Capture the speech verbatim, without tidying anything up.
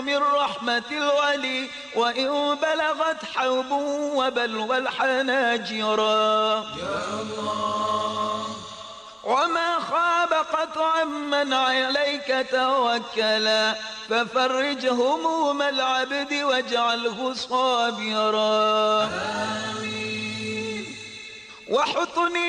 من رحمة الولي وإن بلغت حوب وبلوى الحناجرا يا الله. وما خاب قطعا من عليك توكلا ففرج هموم العبد واجعله صابرا آمين. وحطني